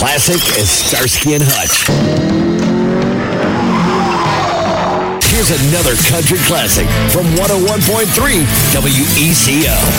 classic as Starsky and Hutch. Here's another country classic from 101.3 WECO.